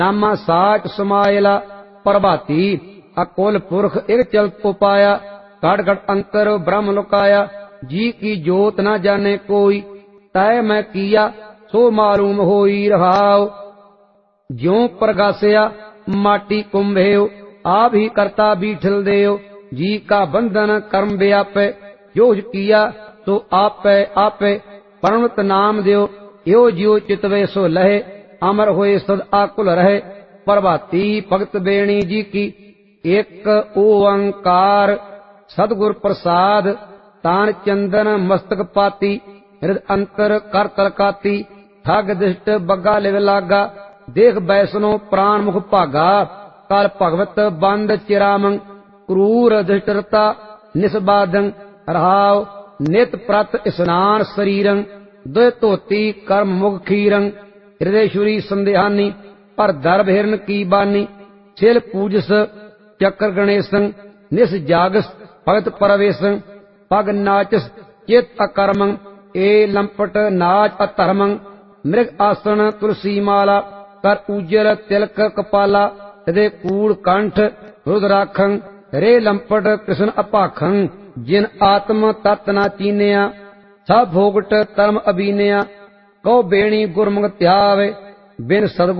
ਨਾਮਾ ਸਾਚ ਸਮਾਇਲਾ ਪ੍ਰਭਾਤੀ। ਅਕੁਲ ਪੁਰਖ ਇਕ ਚਲਤ ਉਪਾਇਆ। ਘਟ ਘਟ ਅੰਤਰ ਬ੍ਰਹਮ ਲੁਕਾਇਆ। ਜੀ ਕੀ ਜੋਤ ਨਾ ਜਾਣੇ ਕੋਈ। ਤੈ ਮੈਂ ਕੀਆ ਸੋ ਮਾਲੂਮ ਹੋਈ ਰਹਾਉ। ਜਿਉ ਪ੍ਰਗਾਸਿਆ ਮਾਟੀ ਕੁੰਭੇਉ। ਆਪ ਹੀ ਕਰਤਾ ਬੀਠਲ ਦੇਉ। ਜੀ ਕਾ ਬੰਧਨ ਕਰਮ ਵਿਆਪੈ। ਜੋ ਕੀਆ ਸੋ ਆਪੈ ਆਪੈ। ਪਰਮਤ ਨਾਮ ਦਿਓ ਇਉ ਜਿਉ ਚਿਤਵੇ ਸੋ ਲਹੇ। ਅਮਰ ਹੋਏ ਸਦ ਆਕੁਲ ਰਹੇ। ਪ੍ਰਭਾਤੀ ਭਗਤ ਬੇਣੀ ਜੀ ਕੀ। ਇਕ ਓੰਕਾਰ ਸਤਿਗੁਰ ਪ੍ਰਸਾਦ। ਤਾਨ ਚੰਦਨ ਮਸਤਕ ਪਾਤੀ। ਹਿਰਦ ਅੰਤਰ ਕਰ ਤਲਕਾਤੀ। ਠੱਗ ਦਿਸ਼ਟ ਬੱਗਾ ਲਿਵ ਲਾਗਾ। ਦੇਖ ਬੈਸਨੋ ਪ੍ਰਾਣ ਮੁਖ ਭਾਗਾ। ਕਰ ਭਗਵਤ ਬੰਦ ਚਿਰਾਮੰ। ਕਰੂਰ ਦਿਸ਼ਟਰਤਾ ਨਿਸਬਾਦੰ। ਰਹਾਉ ਨਿਤ ਪ੍ਰਤ ਇਸਨਾਨ ਸਰੀਰੰ। ਦੁਇ ਧੋਤੀ ਕਰਮ ਮੁਖ ਖੀਰੰ। ਹਿਰਦੇਸ਼ੁਰੀ ਸੰਧਿਆਨੀ ਪਰ ਦਰਬ ਹਿਰਨ ਕੀ ਬਾਨੀ। ਛਿਲ ਪੂਜਸ ਚੱਕਰ ਗਣੇਸੰ। ਨਿਸ ਜਾਗਸ ਭਗਤ ਪਰਵੇਸੰ। ਪਗ ਨਾਚਸ ਚਿਤ ਅਕਰਮੰ। ਏ ਲੰਪਟ ਨਾਚ ਅਧਰਮੰ। ਮ੍ਰਿਗ ਆਸਣ ਤੁਲਸੀ ਮਾਲਾ। ਕਰ ਊਜਲ ਤਿਲਕ ਕਪਾਲਾ। ਹਿਰਦੇ ਕੂੜ ਕੰਠ ਰੁਦਰਾਖੰ। ਰੇ ਲੰਪਟ ਕ੍ਰਿਸ਼ਨ ਅਭਾਖੰ। ਜਿਨ ਆਤਮ ਤਤ ਨਾ ਚੀਨਿਆ। ਸਭ ਭੋਗਟ ਧਰਮ ਅਬੀਨਿਆ। ਕਉ ਬੇਣੀ ਗੁਰਮੁਖ ਧਿਆਵੇ। ਬਿਨ ਸਤਿਗੁਰ